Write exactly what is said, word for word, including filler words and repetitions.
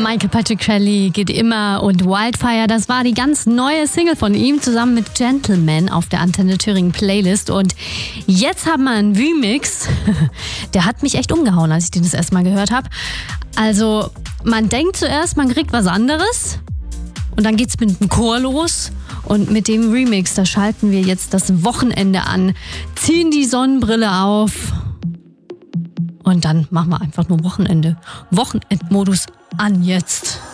Michael Patrick Kelly geht immer und Wildfire, das war die ganz neue Single von ihm zusammen mit Gentleman auf der Antenne Thüringen Playlist. Und jetzt haben wir einen Remix, der hat mich echt umgehauen, als ich den das erste Mal gehört habe. Also man denkt zuerst, man kriegt was anderes und dann geht's mit dem Chor los. Und mit dem Remix, da schalten wir jetzt das Wochenende an, ziehen die Sonnenbrille auf und dann machen wir einfach nur Wochenende. Wochenendmodus an jetzt.